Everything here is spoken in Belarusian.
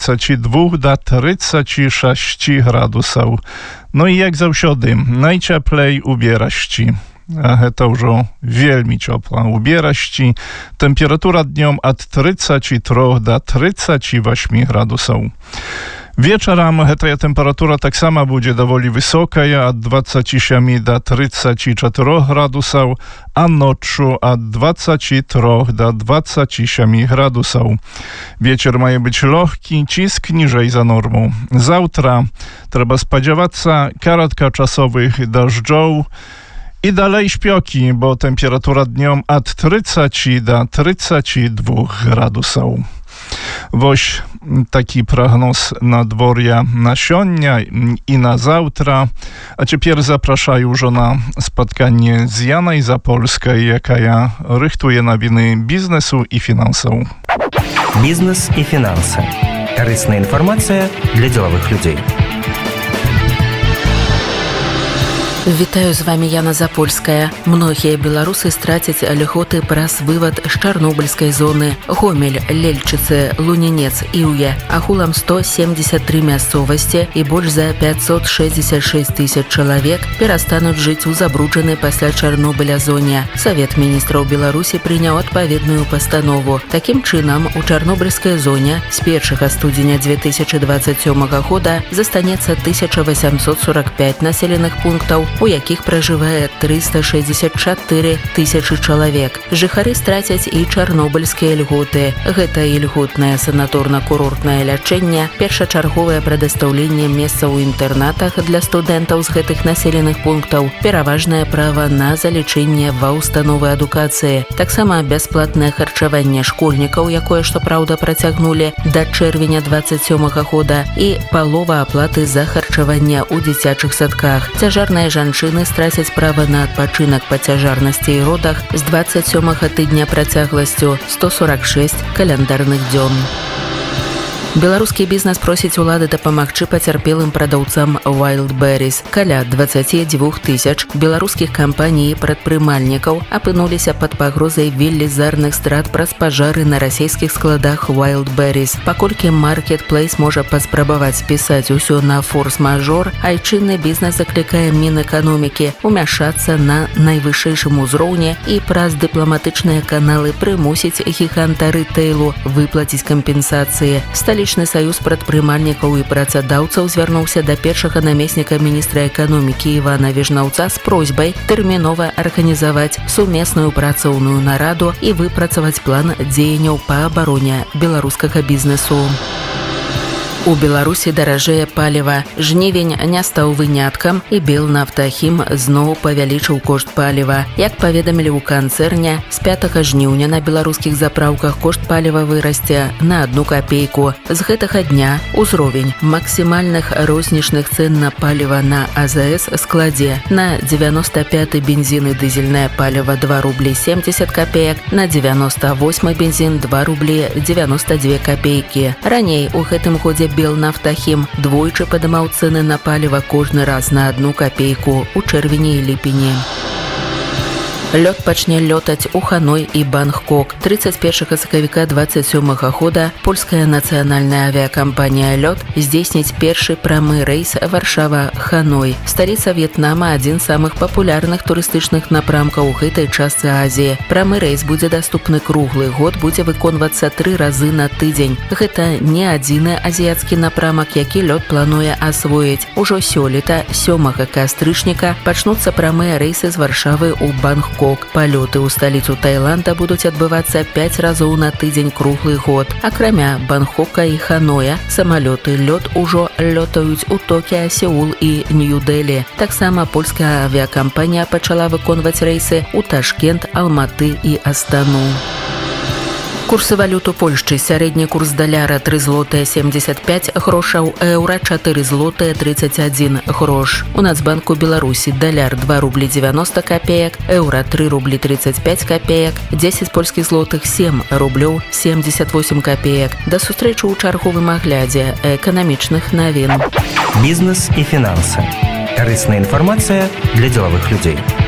32 do 36 gradusów. No i jak zаўсёды, najcieplej u Bieraści. To już wielmi ciepła u Bieraści. Temperatura dnią od 33 do 38 gradusów. Wieczorem ta temperatura tak sama będzie dowoli wysoka, od 27 do 34 gradusów, a noczu od 23 do 27 gradusów. Wieczór ma być lekki, cisk niżej za normą. Zawtra trzeba spodziewać się krótkoczasowych deszczów i dalej śpioki, bo temperatura dnią od 30 do 32 gradusów. Woś taki prognoz nadworja na sionia i na zawtra. A teraz zapraszam już na spotkanie z Janej Zapolskiej, jaka ja rychtuje nowiny biznesu i finansów. Biznes i finanse. Корисна інформація для ділових людей. Вітаю, з вами Яна Запольская. Многія беларусы страцяць льготы праз вывад з чарнобыльскай зоны. Гомель, Лельчыцы, Лунінец, Іўя. Агулам 173 мясцовасці і больш за 566 тысяч чалавек перастануць жыць у забруджанай пасля Чарнобыля зоне. Савет міністраў Беларусі прыняў адпаведную пастанову. Такім чынам, у чарнобыльскай зоне з 1 студзеня 2027 года застанецца 1845 населеных пунктаў, у якіх пражывае 364 тысячы чалавек. Жыхары страцяць і чарнобыльскія льготы. Гэта і льготнае санаторна-курортнае лячэнне, першачарговае прадастаўленне месцаў у інтэрнатах для студэнтаў з гэтых населеных пунктаў, пераважнае права на залічэнне ва ўстановы адукацыі, таксама бясплатнае харчаванне школьнікаў, якое, што праўда, працягнулі да чэрвеня 27 года, і палова аплаты за харчаванне ў дзіцячых садках. Цяжарныя жанчыны страцяць права на адпачынак па цяжарнасці і родах з 27-га тыдня працягласцю 146 каляндарных дзён. Беларускі бізнес просіць улады дапамагчы пацярпелым прадаўцам Wildberries. Каля 22 тысяч беларускіх кампаній і прадпрымальнікаў апынуліся пад пагрозай велізарных страт праз пажары на расійскіх складах Wildberries. Паколькі Marketplace можа паспрабаваць спісаць усё на форс-мажор, айчынны бізнес заклікае Мінэканомікі умяшацца на найвышэйшым узроўні і праз дыпламатычныя каналы прымусіць гіганта рытэйлу выплаціць кампенсацыі. Сталічны саюз прадпрымальнікаў і працадаўцаў звярнуўся да першага намесніка міністра эканомікі Івана Вежнаўца з просьбай тэрмінова арганізаваць сумесную працоўную нараду і выпрацаваць план дзеянняў па абароне беларускага бізнесу. У Беларусі даражэе паліва. Жнівень не стаў выняткам, і Белнафтахім зноў павялічыў кошт паліва. Як паведамілі ў канцэрне, з 5 жніўня на беларускіх запраўках кошт паліва вырасце на 1 капейку. З гэтага дня ўзровень максімальных рознічных цэн на паліва на АЗС складзе: на 95 бензін і дызельнае паліва 2 рублі 70 копеек, на 98 бензін 2 рублі 92 копейкі. Раней у гэтым годзе Белнафтахім двойчы падымаў цэны на паліва кожны раз на 1 копейку у чэрвені і ліпені. Лёт пачне лётаць у Ханой і Бангкок. 31 сакавіка 27 года польская нацыянальная авіякампанія «Лёт» здзейсніць першы прамы рэйс Варшава-Ханой. Сталіца В'етнама – адзін з самых папулярных турыстычных напрамкаў у гэтай частцы Азіі. Прамы рэйс будзе даступны круглы год, будзе выконвацца 3 разы на тыдзень. Гэта не адзіны азіяцкі напрамак, які «Лёт» плануе асвоіць. Ужо сёлета, 7 кастрычніка, пачнуцца прамыя рэйсы з Варшавы ў Бангкок. Палёты ў сталіцу Таіланда будуць адбывацца 5 разоў на тыдзень круглы год. Акрамя Бангкока і Ханоя, самалёты «Лёт» ужо лётаюць у Токіа, Сеул і Нью-Дэлі. Таксама польская авіякампанія пачала выконваць рэйсы ў Ташкент, Алматы і Астану. Курсы валют у Польшчы. Сярэдні курс даляра 3 злотыя 75 грошаў, еўра 4 злотыя 31 грош. У Нацбанку Беларусі даляр 2 рублі 90 копеек, еўра 3 рублі 35 копеек, 10 польскіх злотых 7 рублёў 78 копеек. Да сустрэчы ў чарговым аглядзе эканамічных навін. Бізнес і фінансы. Корисна інформація для ділових людей.